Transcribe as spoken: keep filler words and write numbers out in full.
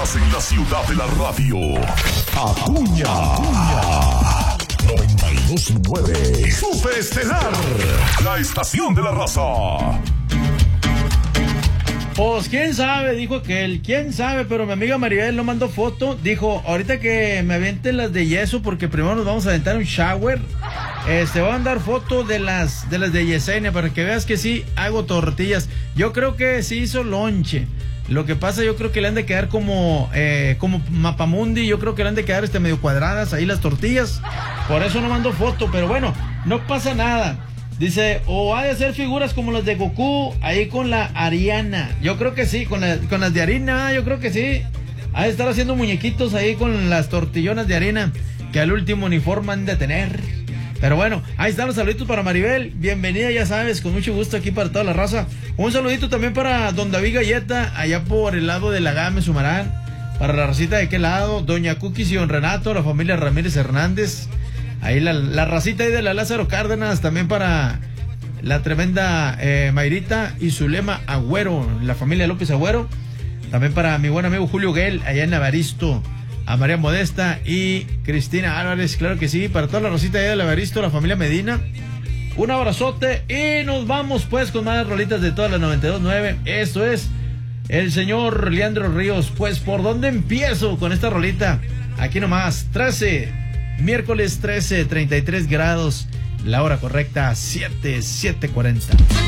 Estás en la ciudad de la radio. Acuña. Acuña. noventa y dos punto nueve. Super Estelar. La estación de la raza. Pues quién sabe, dijo aquel, quién sabe, pero mi amiga Maribel no mandó foto. Dijo, ahorita que me avienten las de yeso, porque primero nos vamos a aventar un shower. Este, voy a mandar foto de las de las de Yesenia para que veas que sí hago tortillas. Yo creo que sí hizo lonche. Lo que pasa, yo creo que le han de quedar como eh, como mapamundi. Yo creo que le han de quedar este medio cuadradas ahí las tortillas. Por eso no mandó foto, pero bueno, no pasa nada. Dice, o ha de hacer figuras como las de Goku, ahí con la Ariana. Yo creo que sí, con, la, con las de harina, yo creo que sí. Ha de estar haciendo muñequitos ahí con las tortillonas de harina, que al último uniforme han de tener. Pero bueno, ahí están los saluditos para Maribel. Bienvenida, ya sabes, con mucho gusto aquí para toda la raza. Un saludito también para Don David Galleta, allá por el lado de la Game Sumarán. Para la racita de qué lado, Doña Cookies y Don Renato, la familia Ramírez Hernández. Ahí la, la racita ahí de la Lázaro Cárdenas, también para la tremenda eh, Mayrita y Zulema Agüero, la familia López Agüero. También para mi buen amigo Julio Guel, allá en Navaristo, a María Modesta y Cristina Álvarez, claro que sí, para toda la racita ahí de Navaristo, la familia Medina. Un abrazote y nos vamos pues con más rolitas de todas las noventa y dos punto nueve. Esto es el señor Leandro Ríos. Pues, ¿por dónde empiezo con esta rolita? Aquí nomás, trece. Miércoles trece, treinta y tres grados, la hora correcta, siete, siete cuarenta.